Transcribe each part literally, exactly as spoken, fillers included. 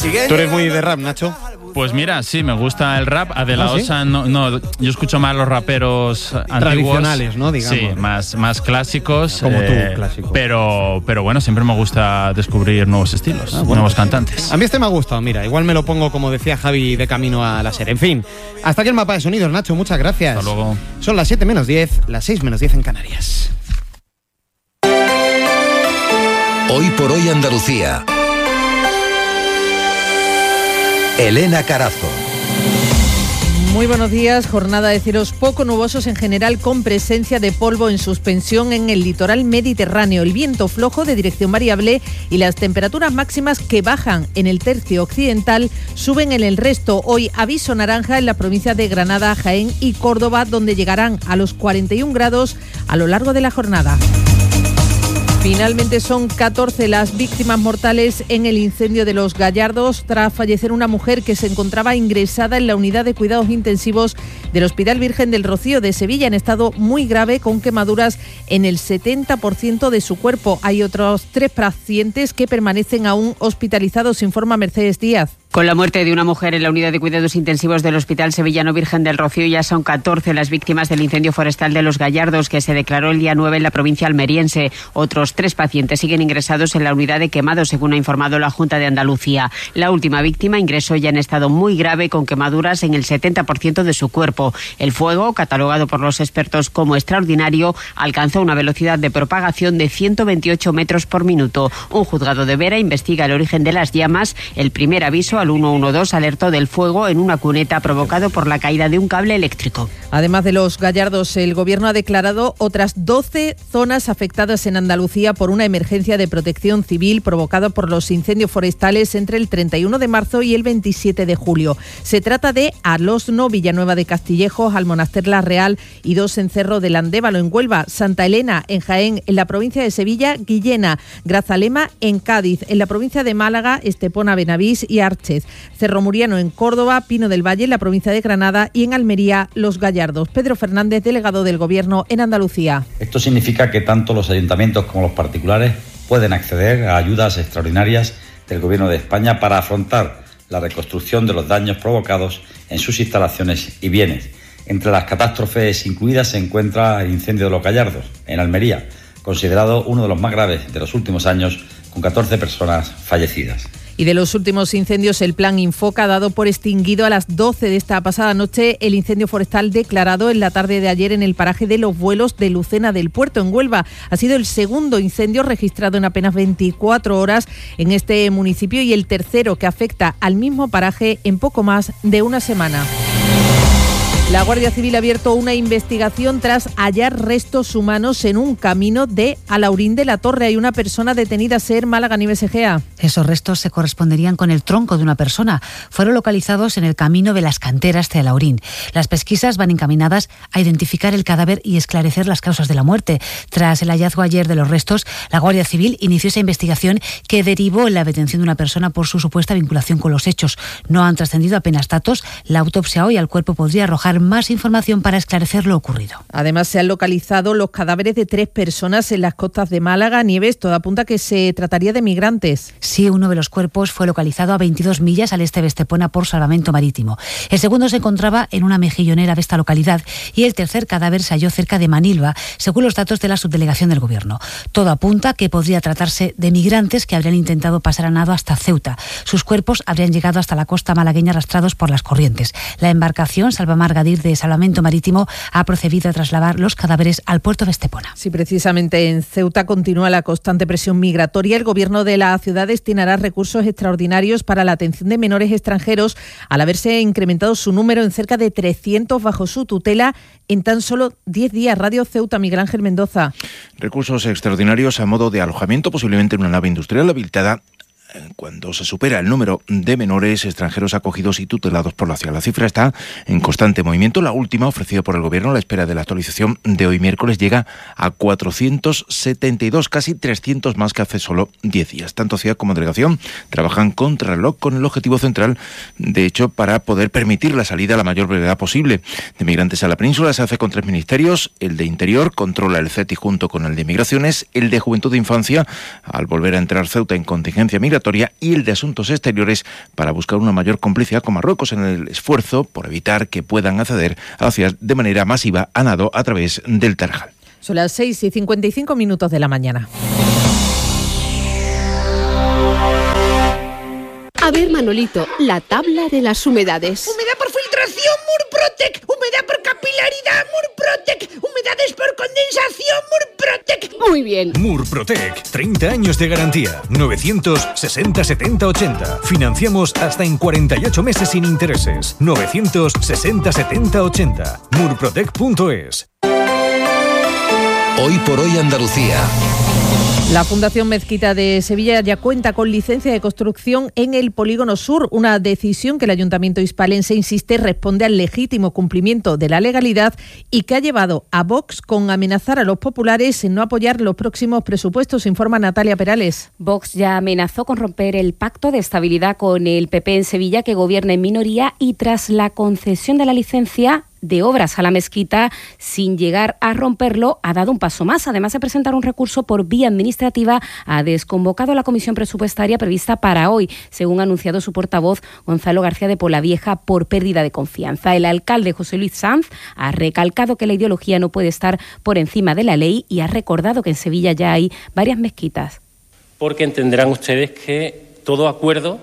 ¿Tú eres muy de rap, Nacho? Pues mira, sí, me gusta el rap. Adela ¿Ah, sí? Osa, no, no, yo escucho más los raperos antiguos. Tradicionales, ¿no? Digamos. Sí, más, más clásicos. Como eh, tú, clásico. Pero, pero bueno, siempre me gusta descubrir nuevos estilos, Ah, bueno. nuevos cantantes. A mí este me ha gustado, mira, igual me lo pongo, como decía Javi, de camino a la serie. En fin, hasta aquí el mapa de sonidos, Nacho, muchas gracias. Hasta luego. Son las siete menos diez, las seis menos diez en Canarias. Hoy por hoy Andalucía. Elena Carazo. Muy buenos días. Jornada de cielos poco nubosos en general, con presencia de polvo en suspensión en el litoral mediterráneo. El viento flojo de dirección variable y las temperaturas máximas que bajan en el tercio occidental suben en el resto. Hoy aviso naranja en la provincia de Granada, Jaén y Córdoba, donde llegarán a los cuarenta y un grados a lo largo de la jornada. Finalmente son catorce las víctimas mortales en el incendio de Los Gallardos, tras fallecer una mujer que se encontraba ingresada en la unidad de cuidados intensivos del Hospital Virgen del Rocío de Sevilla, en estado muy grave, con quemaduras en el setenta por ciento de su cuerpo. Hay otros tres pacientes que permanecen aún hospitalizados, informa Mercedes Díaz. Con la muerte de una mujer en la unidad de cuidados intensivos del Hospital Sevillano Virgen del Rocío, ya son catorce las víctimas del incendio forestal de Los Gallardos, que se declaró el día nueve en la provincia almeriense. Otros tres pacientes siguen ingresados en la unidad de quemados, según ha informado la Junta de Andalucía. La última víctima ingresó ya en estado muy grave, con quemaduras en el setenta por ciento de su cuerpo. El fuego, catalogado por los expertos como extraordinario, alcanzó una velocidad de propagación de ciento veintiocho metros por minuto. Un juzgado de Vera investiga el origen de las llamas. El primer aviso al uno uno dos alertó del fuego en una cuneta provocado por la caída de un cable eléctrico. Además de Los Gallardos, el Gobierno ha declarado otras doce zonas afectadas en Andalucía por una emergencia de protección civil provocada por los incendios forestales entre el treinta y uno de marzo y el veintisiete de julio. Se trata de Alosno, Villanueva de Castillejos, Almonaster La Real y dos en Cerro del Andévalo en Huelva, Santa Elena en Jaén, en la provincia de Sevilla, Guillena, Grazalema en Cádiz, en la provincia de Málaga, Estepona, Benavís y Arches, Cerro Muriano en Córdoba, Pino del Valle en la provincia de Granada y en Almería, Los Gallardos. Pedro Fernández, delegado del Gobierno en Andalucía. Esto significa que tanto los ayuntamientos como los particulares pueden acceder a ayudas extraordinarias del Gobierno de España para afrontar la reconstrucción de los daños provocados en sus instalaciones y bienes. Entre las catástrofes incluidas se encuentra el incendio de Los Gallardos, en Almería, considerado uno de los más graves de los últimos años, con catorce personas fallecidas. Y de los últimos incendios, el plan Infoca ha dado por extinguido a las doce de esta pasada noche el incendio forestal declarado en la tarde de ayer en el paraje de Los Vuelos de Lucena del Puerto, en Huelva. Ha sido el segundo incendio registrado en apenas veinticuatro horas en este municipio y el tercero que afecta al mismo paraje en poco más de una semana. La Guardia Civil ha abierto una investigación tras hallar restos humanos en un camino de Alaurín de la Torre. Hay una persona detenida, Ser Málaga, Nieves Egea. Esos restos se corresponderían con el tronco de una persona. Fueron localizados en el camino de las canteras de Alaurín. Las pesquisas van encaminadas a identificar el cadáver y esclarecer las causas de la muerte. Tras el hallazgo ayer de los restos, la Guardia Civil inició esa investigación que derivó en la detención de una persona por su supuesta vinculación con los hechos. No han trascendido apenas datos. La autopsia hoy al cuerpo podría arrojar más información para esclarecer lo ocurrido. Además, se han localizado los cadáveres de tres personas en las costas de Málaga. Nieves, todo apunta a que se trataría de migrantes. Sí, uno de los cuerpos fue localizado a veintidós millas al este de Estepona por salvamento marítimo. El segundo se encontraba en una mejillonera de esta localidad y el tercer cadáver se halló cerca de Manilva, según los datos de la subdelegación del Gobierno. Todo apunta a que podría tratarse de migrantes que habrían intentado pasar a nado hasta Ceuta. Sus cuerpos habrían llegado hasta la costa malagueña arrastrados por las corrientes. La embarcación Salvamar Gadir de Salvamento Marítimo ha procedido a trasladar los cadáveres al puerto de Estepona. Sí, precisamente en Ceuta continúa la constante presión migratoria. El Gobierno de la ciudad destinará recursos extraordinarios para la atención de menores extranjeros, al haberse incrementado su número en cerca de trescientos bajo su tutela en tan solo diez días. Radio Ceuta, Miguel Ángel Mendoza. Recursos extraordinarios a modo de alojamiento, posiblemente en una nave industrial habilitada cuando se supera el número de menores extranjeros acogidos y tutelados por la ciudad. La cifra está en constante movimiento. La última, ofrecida por el Gobierno a la espera de la actualización de hoy miércoles, llega a cuatrocientos setenta y dos, casi trescientos más que hace solo diez días. Tanto ciudad como delegación trabajan contra el reloj con el objetivo central, de hecho, para poder permitir la salida a la mayor brevedad posible de migrantes a la península. Se hace con tres ministerios. El de Interior controla el C E T I junto con el de Migraciones, el de Juventud e Infancia, al volver a entrar Ceuta en contingencia migratoria, migratoria y el de Asuntos Exteriores para buscar una mayor complicidad con Marruecos en el esfuerzo por evitar que puedan acceder a la ciudad de manera masiva a nado a través del Tarajal. Son las seis y cincuenta y cinco minutos de la mañana. A ver, Manolito, la tabla de las humedades. Humedad por filtración, Murprotec. Humedad por capilaridad, Murprotec. Humedades por condensación, Murprotec. Muy bien. Murprotec, treinta años de garantía. novecientos sesenta setenta ochenta. Financiamos hasta en cuarenta y ocho meses sin intereses. novecientos sesenta setenta ochenta. murprotec punto es. Hoy por hoy Andalucía. La Fundación Mezquita de Sevilla ya cuenta con licencia de construcción en el Polígono Sur, una decisión que el Ayuntamiento hispalense insiste responde al legítimo cumplimiento de la legalidad y que ha llevado a Vox con amenazar a los populares en no apoyar los próximos presupuestos, informa Natalia Perales. Vox ya amenazó con romper el pacto de estabilidad con el P P en Sevilla, que gobierna en minoría, y tras la concesión de la licencia de obras a la mezquita, sin llegar a romperlo, ha dado un paso más. Además de presentar un recurso por vía administrativa, ha desconvocado la comisión presupuestaria prevista para hoy, según ha anunciado su portavoz Gonzalo García de Polavieja, por pérdida de confianza. El alcalde José Luis Sanz ha recalcado que la ideología no puede estar por encima de la ley y ha recordado que en Sevilla ya hay varias mezquitas. Porque entenderán ustedes que todo acuerdo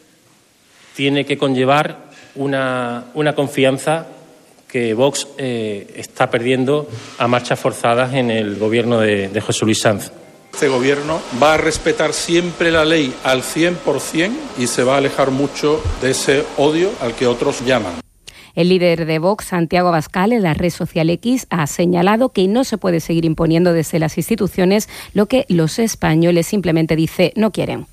tiene que conllevar una, una confianza que Vox eh, está perdiendo a marchas forzadas en el gobierno de, de José Luis Sanz. Este gobierno va a respetar siempre la ley al cien por ciento y se va a alejar mucho de ese odio al que otros llaman. El líder de Vox, Santiago Abascal, en la red social X, ha señalado que no se puede seguir imponiendo desde las instituciones lo que los españoles, simplemente dice, no quieren.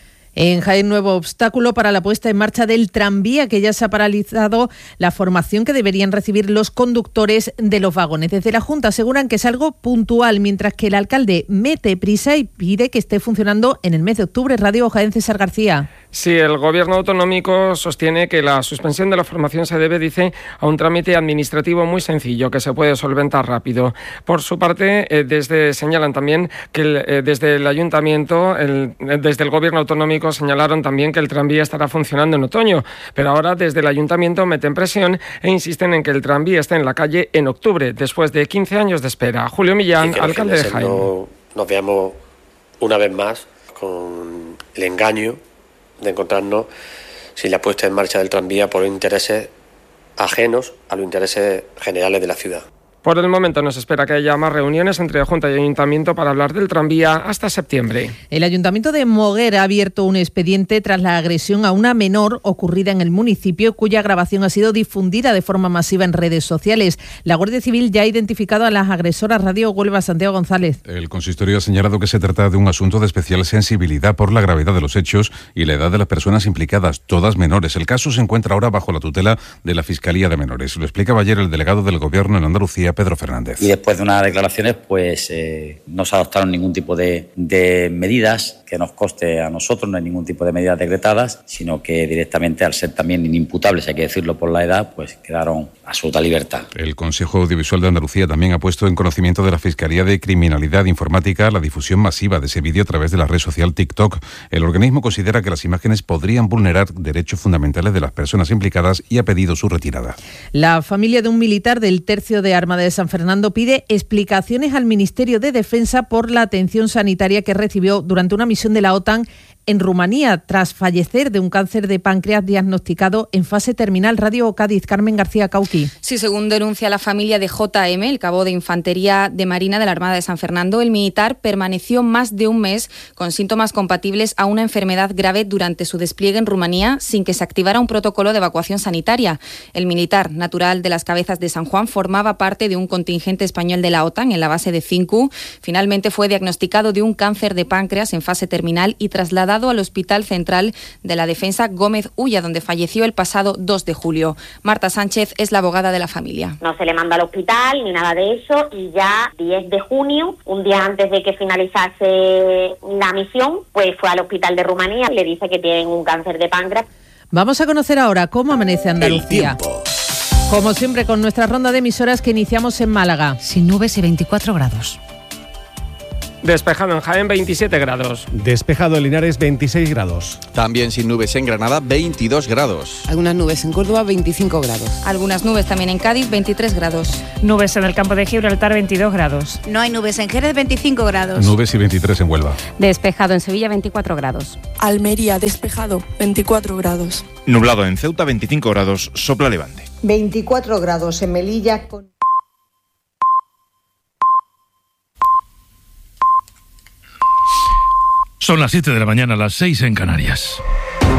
En Jaén, nuevo obstáculo para la puesta en marcha del tranvía, que ya se ha paralizado la formación que deberían recibir los conductores de los vagones. Desde la Junta aseguran que es algo puntual, mientras que el alcalde mete prisa y pide que esté funcionando en el mes de octubre. Radio Jaén, César García. Sí, el Gobierno autonómico sostiene que la suspensión de la formación se debe, dice, a un trámite administrativo muy sencillo que se puede solventar rápido. Por su parte, eh, desde señalan también que el, eh, desde el Ayuntamiento, el, eh, desde el Gobierno autonómico señalaron también que el tranvía estará funcionando en otoño, pero ahora desde el Ayuntamiento meten presión e insisten en que el tranvía esté en la calle en octubre, después de quince años de espera. Julio Millán, sí, alcalde de Jaén. No, nos veamos una vez más con el engaño de encontrarnos sin la puesta en marcha del tranvía por intereses ajenos a los intereses generales de la ciudad. Por el momento nos espera que haya más reuniones entre Junta y Ayuntamiento para hablar del tranvía hasta septiembre. El Ayuntamiento de Moguer ha abierto un expediente tras la agresión a una menor ocurrida en el municipio, cuya grabación ha sido difundida de forma masiva en redes sociales. La Guardia Civil ya ha identificado a las agresoras. Radio Huelva, Santiago González. El consistorio ha señalado que se trata de un asunto de especial sensibilidad por la gravedad de los hechos y la edad de las personas implicadas, todas menores. El caso se encuentra ahora bajo la tutela de la Fiscalía de Menores. Lo explicaba ayer el delegado del Gobierno en Andalucía, Pedro Fernández. Y después de unas declaraciones, pues eh, no se adoptaron ningún tipo de, de medidas que nos coste a nosotros, no hay ningún tipo de medidas decretadas, sino que directamente, al ser también inimputables, hay que decirlo por la edad, pues quedaron a absoluta libertad. El Consejo Audiovisual de Andalucía también ha puesto en conocimiento de la Fiscalía de Criminalidad Informática la difusión masiva de ese vídeo a través de la red social TikTok. El organismo considera que las imágenes podrían vulnerar derechos fundamentales de las personas implicadas y ha pedido su retirada. La familia de un militar del Tercio de Armada de San Fernando pide explicaciones al Ministerio de Defensa por la atención sanitaria que recibió durante una misión de la OTAN en Rumanía, tras fallecer de un cáncer de páncreas diagnosticado en fase terminal. Radio Cádiz, Carmen García Cauqui. Sí, según denuncia la familia de J M, el cabo de Infantería de Marina de la Armada de San Fernando, el militar permaneció más de un mes con síntomas compatibles a una enfermedad grave durante su despliegue en Rumanía, sin que se activara un protocolo de evacuación sanitaria. El militar, natural de Las Cabezas de San Juan, formaba parte de un contingente español de la OTAN en la base de Cincu. Finalmente fue diagnosticado de un cáncer de páncreas en fase terminal y trasladado al Hospital Central de la Defensa Gómez Ulla, donde falleció el pasado dos de julio. Marta Sánchez es la abogada de la familia. No se le mandó al hospital ni nada de eso, y ya diez de junio, un día antes de que finalizase la misión, pues fue al hospital de Rumanía y le dice que tienen un cáncer de páncreas. Vamos a conocer ahora cómo amanece Andalucía. Como siempre, con nuestra ronda de emisoras que iniciamos en Málaga. Sin nubes y veinticuatro grados. Despejado en Jaén, veintisiete grados. Despejado en Linares, veintiséis grados. También sin nubes en Granada, veintidós grados. Algunas nubes en Córdoba, veinticinco grados. Algunas nubes también en Cádiz, veintitrés grados. Nubes en el campo de Gibraltar, veintidós grados. No hay nubes en Jerez, veinticinco grados. Nubes y veintitrés en Huelva. Despejado en Sevilla, veinticuatro grados. Almería, despejado, veinticuatro grados. Nublado en Ceuta, veinticinco grados, sopla levante. veinticuatro grados en Melilla con... Son las siete de la mañana, las seis en Canarias.